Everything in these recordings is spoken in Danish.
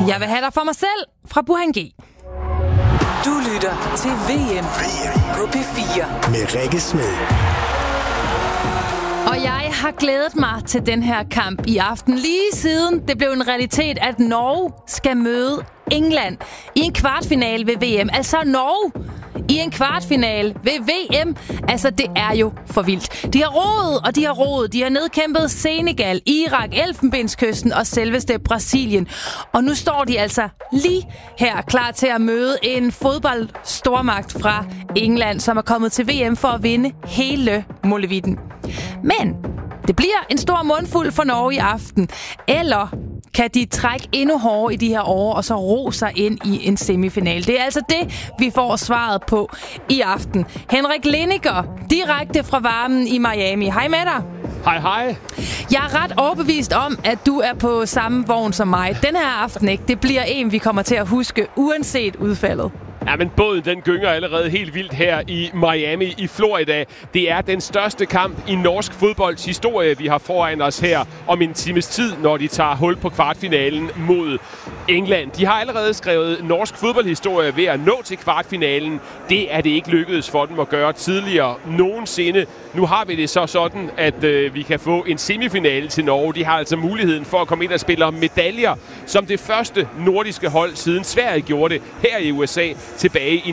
Jeg vil have dig for mig selv fra Burhan G. Du lytter til VM på P4 med Rikke Smed. Og jeg har glædet mig til den her kamp i aften, lige siden det blev en realitet, at Norge skal møde England i en kvartfinale ved VM. Altså Norge i en kvartfinale ved VM. Altså, det er jo for vildt. De har roet, og de har roet. De har nedkæmpet Senegal, Irak, Elfenbenskysten og selveste Brasilien. Og nu står de altså lige her klar til at møde en fodboldstormagt fra England, som er kommet til VM for at vinde hele molevitten. Men det bliver en stor mundfuld for Norge i aften. Eller kan de trække endnu hårdere i de her år, og så ro sig ind i en semifinal? Det er altså det, vi får svaret på i aften. Henrik Lineker, direkte fra varmen i Miami. Hej med dig. Hej, hej. Jeg er ret overbevist om, at du er på samme vogn som mig. Den her aften, ikke? Det bliver en, vi kommer til at huske, uanset udfaldet. Ja, men båden den gynger allerede helt vildt her i Miami i Florida. Det er den største kamp i norsk fodbolds historie, vi har foran os her om en times tid, når de tager hul på kvartfinalen mod England. De har allerede skrevet norsk fodboldhistorie ved at nå til kvartfinalen. Det er det ikke lykkedes for dem at gøre tidligere nogensinde. Nu har vi det så sådan, at vi kan få en semifinale til Norge. De har altså muligheden for at komme ind og spille om medaljer som det første nordiske hold siden Sverige gjorde det her i USA tilbage i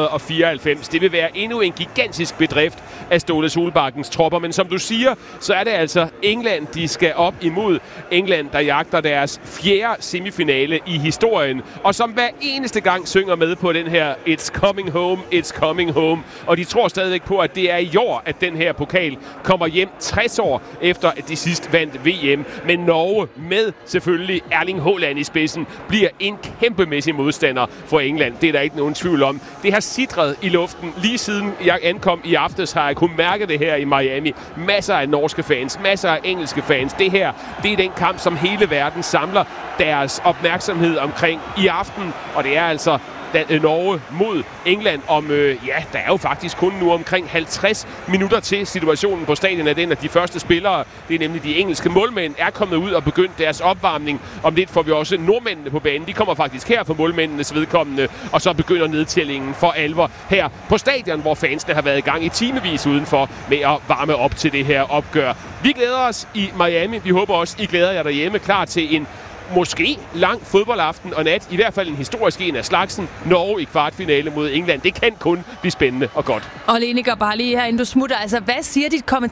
1994. Det vil være endnu en gigantisk bedrift af Ståle Solbakkens tropper. Men som du siger, så er det altså England, de skal op imod. England, der jagter deres 4. semifinale i historien. Og som hver eneste gang synger med på den her It's coming home, it's coming home. Og de tror stadigvæk på, at det er i år, at den her pokal kommer hjem 60 år efter, at de sidst vandt VM. Men Norge med selvfølgelig Erling Haaland i spidsen bliver en kæmpemæssig modstander for England. Det er der ikke nogen tvivl om. Det har sidret i luften. Lige siden jeg ankom i aftes, har jeg kunnet mærke det her i Miami. Masser af norske fans, masser af engelske fans. Det her, det er den kamp, som hele verden samler deres opmærksomhed omkring i aften. Og det er altså Norge mod England om, der er jo faktisk kun nu omkring 50 minutter til. Situationen på stadion er den, at de første spillere, det er nemlig de engelske målmænd, er kommet ud og begyndt deres opvarmning. Om lidt får vi også nordmændene på banen. De kommer faktisk her for målmændenes vedkommende, og så begynder nedtællingen for alvor her på stadion, hvor fansene har været i gang i timevis udenfor med at varme op til det her opgør. Vi glæder os i Miami. Vi håber også, I glæder jer derhjemme, klar til en måske lang fodboldaften og nat, i hvert fald en historisk en af slagsen. Norge i kvartfinale mod England. Det kan kun blive spændende og godt. Og Lineker, bare lige her, inden du smutter. Altså, hvad siger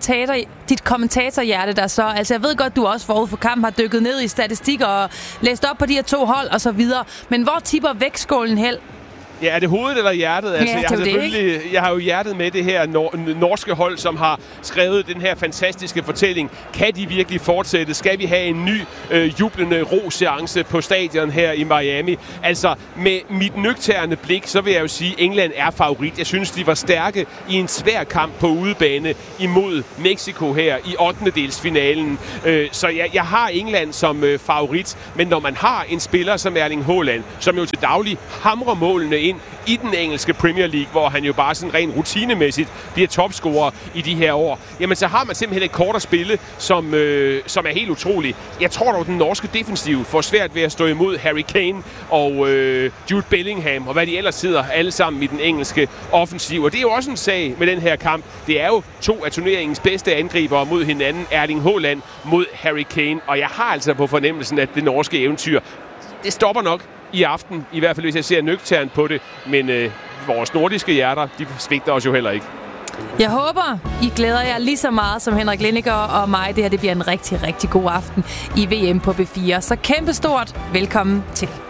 dit kommentatorhjerte der så? Altså, jeg ved godt, du også forud for kampen har dykket ned i statistikker og læst op på de her 2 hold og så videre. Men hvor tipper vægtskålen hen? Ja, er det hovedet eller hjertet? Altså, ja, jeg har jo hjertet med det her norske hold, som har skrevet den her fantastiske fortælling. Kan de virkelig fortsætte? Skal vi have en ny jublende ro-seance på stadion her i Miami? Altså, med mit nøgterne blik, så vil jeg jo sige, at England er favorit. Jeg synes, de var stærke i en svær kamp på udebane imod Mexico her i 8-delsfinalen. Så jeg har England som favorit. Men når man har en spiller som Erling Haaland, som jo til daglig hamrer målene ind i den engelske Premier League, hvor han jo bare sådan rent rutinemæssigt bliver topscorer i de her år, jamen så har man simpelthen et kort at spille, som er helt utroligt. Jeg tror dog, den norske defensiv får svært ved at stå imod Harry Kane og Jude Bellingham, og hvad de ellers sidder alle sammen i den engelske offensiv. Og det er jo også en sag med den her kamp. Det er jo 2 af turneringens bedste angribere mod hinanden, Erling Haaland mod Harry Kane, og jeg har altså på fornemmelsen, at det norske eventyr, det stopper nok i aften, i hvert fald hvis jeg ser nøgternt på det, men vores nordiske hjerter, de svigter os jo heller ikke. Jeg håber, I glæder jer lige så meget som Henrik Lineker og mig. Det her, det bliver en rigtig, rigtig god aften i VM på B4. Så kæmpestort velkommen til.